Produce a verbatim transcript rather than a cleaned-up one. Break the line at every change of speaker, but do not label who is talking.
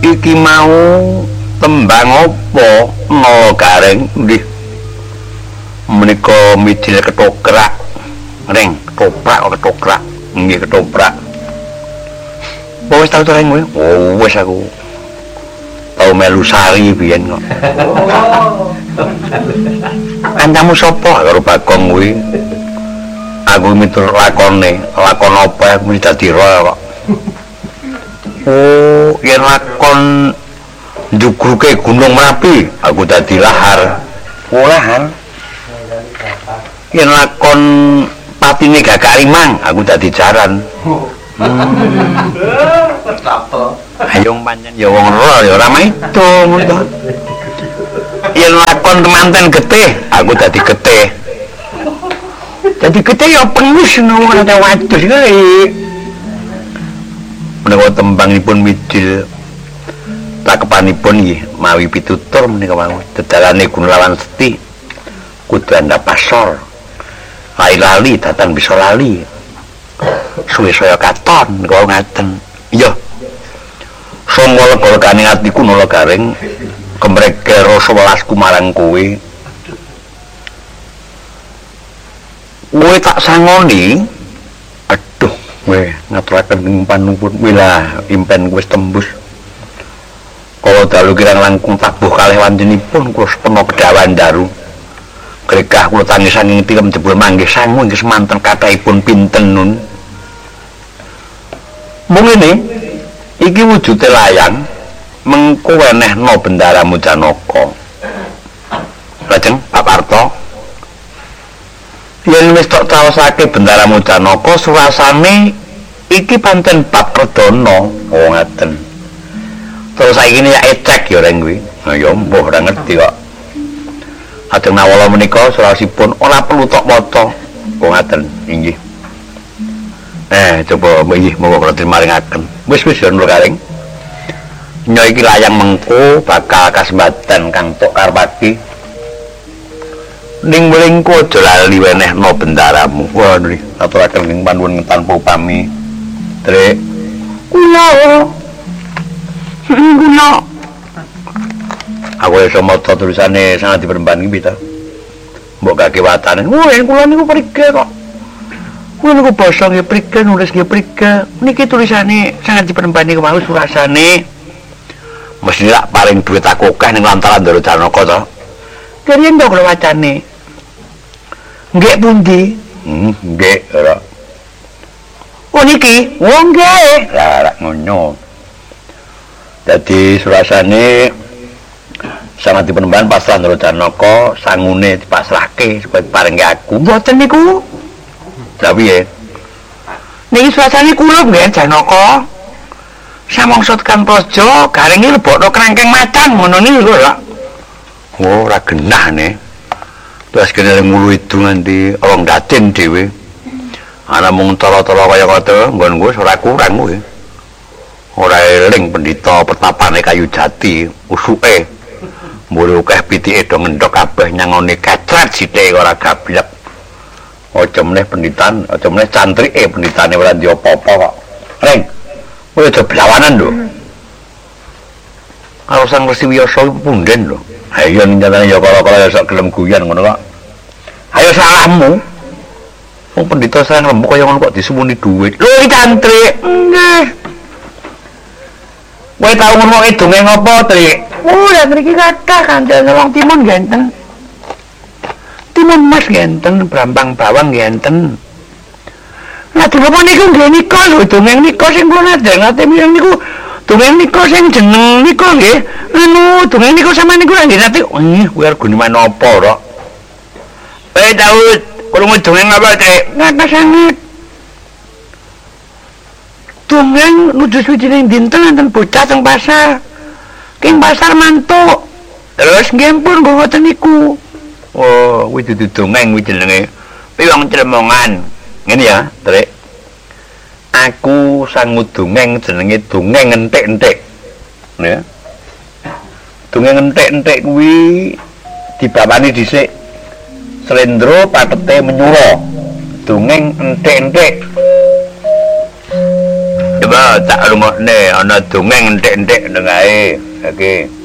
iki mau tembang apa nol gareng nggih menika midil ketoprak reng ketoprak ketoprak nggih ketoprak apa wis tau to reng kowe oh wis aku tau melu sari biyen kok kancamu sapa karo Bagong kuwi aku miturut lakone lakon apa aku mesti dadi roh kok oh yen lakon njugruke Gunung Merapi aku dadi lahar oh lahar yen lakon patine Gagak Rimang aku dadi jaran ayo pancen ya wong ora ya ora maido ngono yen lakon kemanten getih aku dadi getih dadi getih ya pengus ngono ora wadus kae menawa tembangipun midil takepanipun nggih mawi pitutur menika mawon dedalane Gunawan Seti kudu anda pasor lali-lali datan bisa lali suwe saya katon kok ngaten iya sanga legane atiku nala garing kemreke rasa welasku marang kowe kowe tak sangoni aduh kowe ngaturaken panuwun wilah impen wis tembus kala dalu kirang langkung tabuh kalih wanjenipun kula sepeno kedawan daru gregah kula tangisan ing tilem jebul manggih sangu ing semanten kathahipun pinten nun mung ngene iki wujude layang mengko wenehna Bendaramu Janaka lajeng Pak Parto yen wis tok caosake Bendaramu Janaka surasane iki pancen bab Redana oh ngaten terus saiki ya ecek ya reng kuwi ya mbuh ora ngerti kok ajeng nawala menika surasipun ora perlu tok maca oh ngaten inggih eh coba nggih monggo kula maringaken wis wis ya nurung garing nya iki layang mengko bakal kasembadan kang tok karepati ning mlingku aja lali wenehna Bendaramu wah nri aturaken ing panuwun tanpa upami Trik kula kula aku iso maca tulisane sangat diperemban iki ta mbok gak kewatane wah kula niku prige kok kula niku basa nggih prige nulis nggih prige niki tulisane sangat diperemban niku mau surasane mesti lak paling duit aku akeh ning lantaran Ndara Janaka to. Keriyen to kula wacane. Nggih pundi? Hmm, nggih ora. Oh niki, oh nggih. Lah ngono. Dadi surasane sangat dipenemban pasrah Ndara Janaka sangune dipasrahke supaya paring aku. Mboten niku. Lah piye? Niki surasane kula nggih Janaka. Samangsa tekan praja garing iki lebokno krangkeng macan ngono niku lho. Oh, ora genah ne. Terus kene ngulu itu nganti orang datin dhewe. Ana mung tala-tala kaya ngono nggonku ora kurang kuwi. Ora eling pendhita pertapane kayu jati, usuke. Mburi akeh pitike do ngendhok kabeh nyangone kacret sithik ora gablek. Aja meneh penditan, aja meneh cantrike penditane ora ndi apa-apa kok. Reng kowe aja blawanan lho. Karo Sang Resi Wiyasa punden lho. Ha iya nyatane ya kala-kala ya sak gelem guyon ngono kok. Ayo salahmu. Wong pendhita sang lembuk kaya ngono kok disuwuni dhuwit. Lho iki cantrik. Nggih. Kowe tau ngomongke dongeng apa, Trik? Oh, ya mriki kathah kancane wong timun genten. Timun mas genten, brambang bawang genten. Nah, dipun niku nggih nika lho dongeng nika sing kula nate mireng niku dongeng nika sing jeneng nika nggih anu dongeng nika sampeyan niku nggih nate ih kuwi argone menapa rok eh Daud krungu dongeng apa Trik ngatos sanget dongeng nuju suwijining dinten wonten bocah teng pasar king pasar mantuk terus nggih pun mboten niku oh kuwi dudu dongeng kuwi jenenge piwang Clemongan ngene ya, Trik. Aku sangu dongeng jenenge dongeng entik-entik. Ya. Dongeng entik-entik kuwi dibawani dhisik. Slendro patete menyura. Dongeng entik-entik. Coba tak rungokne ana dongeng entek-entek nang ae. Iki.